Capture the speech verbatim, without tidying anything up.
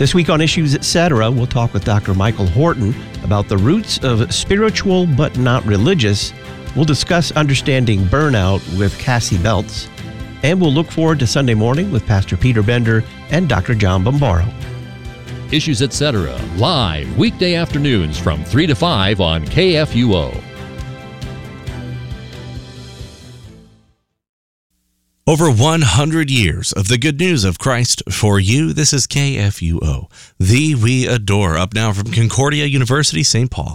This week on Issues Etc., we'll talk with Doctor Michael Horton about the roots of spiritual but not religious. We'll discuss understanding burnout with Cassie Belts. And we'll look forward to Sunday morning with Pastor Peter Bender and Doctor John Bombaro. Issues Etc., live weekday afternoons from three to five on K F U O. Over one hundred years of the good news of Christ for you. This is K F U O, the we adore. Up now from Concordia University, Saint Paul.